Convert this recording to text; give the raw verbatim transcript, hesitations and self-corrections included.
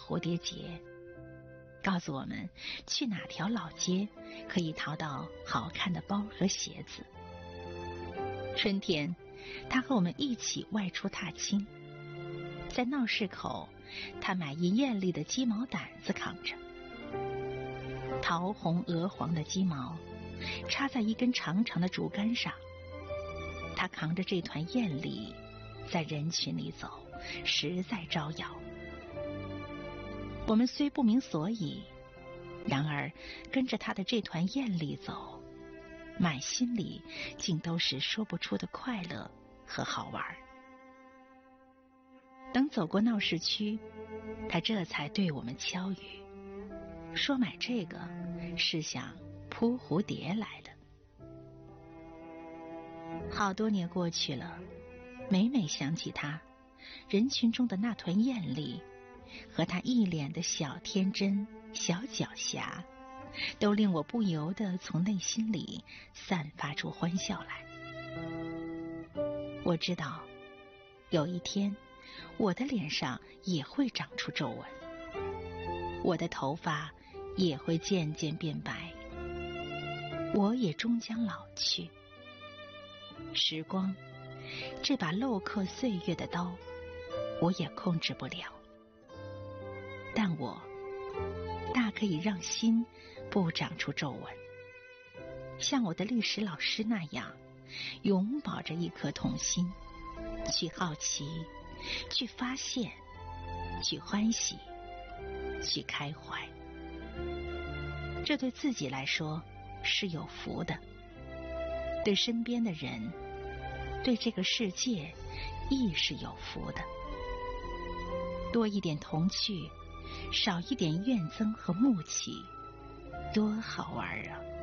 蝴蝶结，告诉我们去哪条老街可以淘到好看的包和鞋子。春天，他和我们一起外出踏青，在闹市口，他买一艳丽的鸡毛掸子扛着，桃红鹅黄的鸡毛插在一根长长的竹竿上，他扛着这团艳丽在人群里走，实在招摇。我们虽不明所以，然而跟着他的这团艳丽走，满心里竟都是说不出的快乐和好玩。等走过闹市区，他这才对我们敲语，说买这个是想扑蝴蝶来的。好多年过去了，每每想起他，人群中的那团艳丽和他一脸的小天真、小狡黠，都令我不由得从内心里散发出欢笑来。我知道，有一天，我的脸上也会长出皱纹，我的头发也会渐渐变白，我也终将老去。时光，这把镂刻岁月的刀，我也控制不了。但我大可以让心不长出皱纹，像我的历史老师那样，永葆着一颗童心，去好奇，去发现，去欢喜，去开怀。这对自己来说是有福的，对身边的人，对这个世界亦是有福的。多一点童趣，少一点怨憎和怒气，多好玩啊！